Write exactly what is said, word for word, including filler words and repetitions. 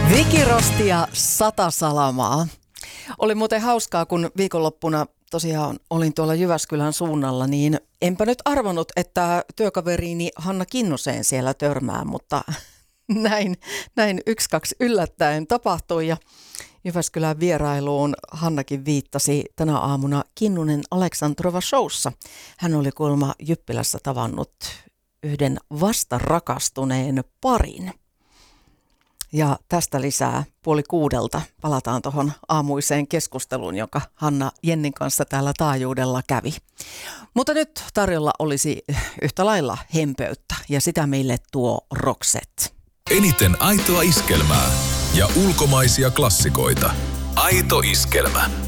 Viki Rosti ja Sata Salamaa. Oli muuten hauskaa, kun viikonloppuna tosiaan olin tuolla Jyväskylän suunnalla, niin enpä nyt arvannut, että työkaveriini Hanna Kinnusen siellä törmää, mutta näin, näin yksi kaksi yllättäen tapahtui ja Jyväskylän vierailuun Hannakin viittasi tänä aamuna Kinnunen Aleksandrova showssa. Hän oli kuulemma Jyppilässä tavannut yhden vasta rakastuneen parin. Ja tästä lisää puoli kuudelta palataan tuohon aamuiseen keskusteluun, joka Hanna Jennin kanssa täällä taajuudella kävi. Mutta nyt tarjolla olisi yhtä lailla hempeyttä ja sitä meille tuo Roxette. Eniten aitoa iskelmää ja ulkomaisia klassikoita. Aito iskelmä.